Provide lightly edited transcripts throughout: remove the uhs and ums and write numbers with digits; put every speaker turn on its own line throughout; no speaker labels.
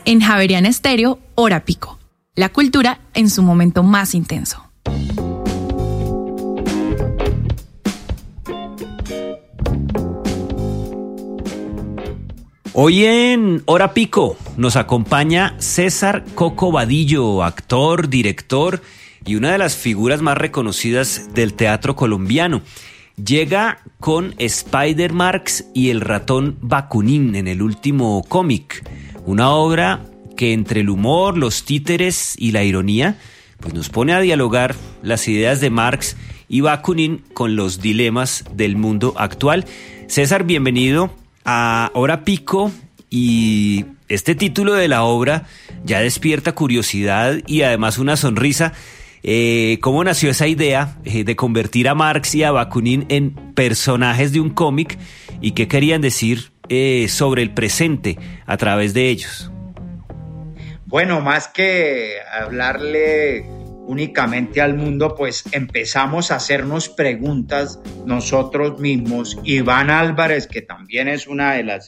En Javeriana Estéreo, Hora Pico. La cultura en su momento más intenso.
Hoy en Hora Pico nos acompaña César Coco Vadillo, actor, director y una de las figuras más reconocidas del teatro colombiano. Llega con Spider-Marx y el ratón Bakunin en el último cómic, una obra que entre el humor, los títeres y la ironía, pues nos pone a dialogar las ideas de Marx y Bakunin con los dilemas del mundo actual. César, bienvenido a Hora Pico, y este título de la obra ya despierta curiosidad y además una sonrisa. ¿Cómo nació esa idea de convertir a Marx y a Bakunin en personajes de un cómic y qué querían decir sobre el presente a través de ellos?
Bueno, más que hablarle únicamente al mundo, pues empezamos a hacernos preguntas nosotros mismos. Iván Álvarez, que también es una de los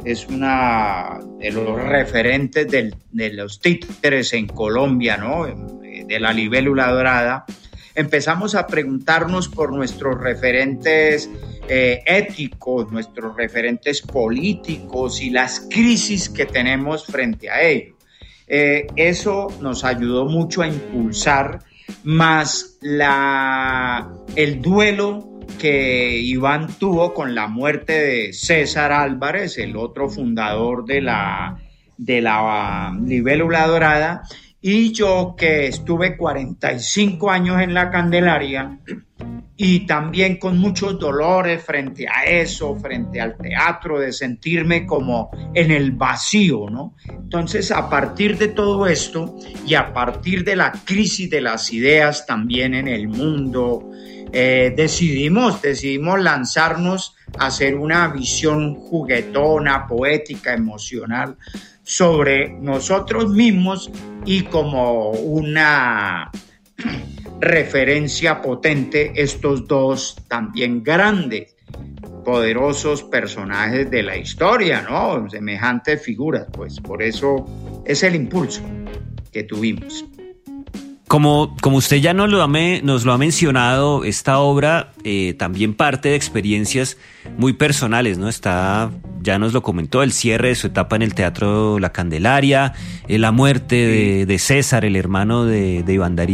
referentes de los títeres en Colombia, ¿no? De la libélula dorada, empezamos a preguntarnos por nuestros referentes éticos, nuestros referentes políticos y las crisis que tenemos frente a ellos. Eso nos ayudó mucho a impulsar más el duelo que Iván tuvo con la muerte de César Álvarez, el otro fundador de la libélula dorada, y yo, que estuve 45 años en la Candelaria y también con muchos dolores frente a eso, frente al teatro, de sentirme como en el vacío, ¿no? Entonces, a partir de todo esto y a partir de la crisis de las ideas también en el mundo, decidimos lanzarnos a hacer una visión juguetona, poética, emocional sobre nosotros mismos y como una referencia potente estos dos también grandes, poderosos personajes de la historia, ¿no? Semejantes figuras, pues por eso es el impulso que tuvimos.
Como usted ya nos lo ha mencionado, esta obra también parte de experiencias muy personales, ¿no? Ya nos lo comentó, el cierre de su etapa en el Teatro La Candelaria, la muerte de César, el hermano de Iván Darío.